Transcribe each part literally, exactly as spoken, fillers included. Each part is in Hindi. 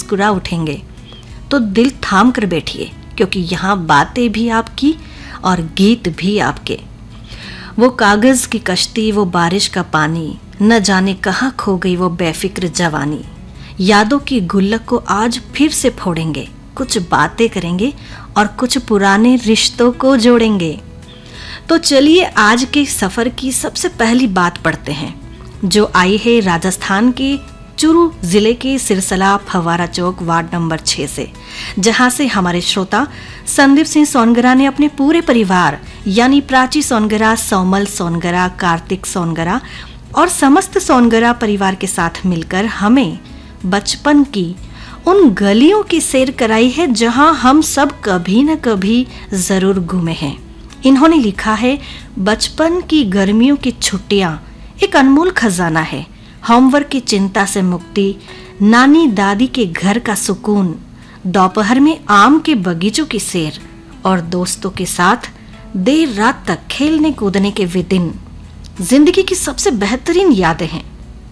मुस्कुरा उठेंगे। तो दिल थाम कर बैठिए, क्योंकि यहाँ बातें भी आपकी और गीत भी आपके। वो कागज की कश्ती, वो बारिश का पानी, न जाने कहाँ खो गई वो बेफिक्र जवानी। यादों की गुल्लक को आज फिर से फोड़ेंगे, कुछ बातें करेंगे और कुछ पुराने रिश्तों को जोड़ेंगे। तो चलिए आज के सफर की सबसे पहली बात पढ़ते हैं, जो आई है राजस्थान के चूरू जिले के सिरसला फव्वारा चौक वार्ड नंबर छह से, जहां से हमारे श्रोता संदीप सिंह सोनगरा ने अपने पूरे परिवार यानी प्राची सोनगरा, सौमल सोनगरा, कार्तिक सोनगरा और समस्त सोनगरा परिवार के साथ मिलकर हमें बचपन की उन गलियों की सैर कराई है जहां हम सब कभी न कभी जरूर घूमे हैं। इन्होंने लिखा है, बचपन की गर्मियों की छुट्टियां एक अनमोल खजाना है। होमवर्क की चिंता से मुक्ति, नानी दादी के घर का सुकून, दोपहर में आम के बगीचों की सैर और दोस्तों के साथ देर रात तक खेलने कूदने के वे दिन जिंदगी की सबसे बेहतरीन यादें हैं।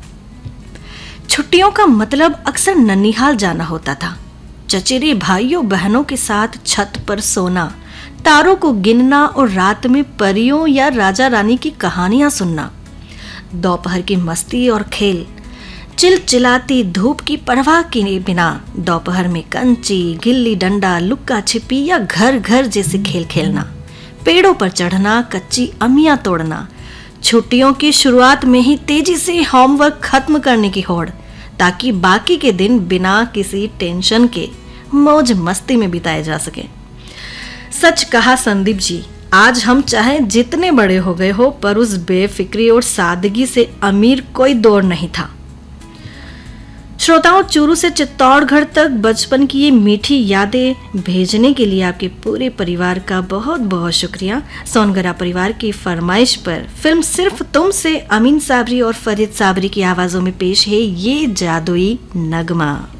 छुट्टियों का मतलब अक्सर ननिहाल जाना होता था। चचेरे भाइयों बहनों के साथ छत पर सोना, तारों को गिनना और रात में परियों या राजा रानी की कहानियां सुनना। दोपहर की मस्ती और खेल, चिलचिलाती धूप की परवाह किए बिना दोपहर में कंची, गिल्ली डंडा, लुक्का छिपी या घर घर जैसे खेल खेलना। पेड़ों पर चढ़ना, कच्ची अमियां तोड़ना। छुट्टियों की शुरुआत में ही तेजी से होमवर्क खत्म करने की होड़, ताकि बाकी के दिन बिना किसी टेंशन के मौज मस्ती में बिताए जा सके। सच कहा संदीप जी, आज हम चाहे जितने बड़े हो गए हो, पर उस बेफिक्री और सादगी से अमीर कोई दौर नहीं था। श्रोताओं, चूरू से चित्तौड़गढ़ तक बचपन की ये मीठी यादें भेजने के लिए आपके पूरे परिवार का बहुत बहुत शुक्रिया। सोनगरा परिवार की फरमाइश पर फिल्म सिर्फ तुम से अमीन साबरी और फरीद साबरी की आवाजों में पेश है ये जादुई नगमा।